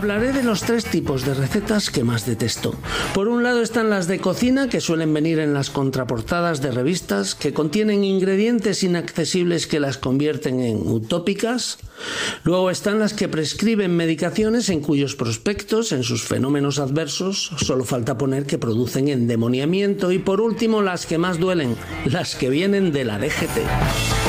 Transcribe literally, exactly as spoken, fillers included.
Hablaré de los tres tipos de recetas que más detesto. Por un lado están las de cocina, que suelen venir en las contraportadas de revistas, que contienen ingredientes inaccesibles que las convierten en utópicas. Luego están las que prescriben medicaciones en cuyos prospectos, en sus fenómenos adversos, solo falta poner que producen endemoniamiento. Y por último, las que más duelen, las que vienen de la D G T.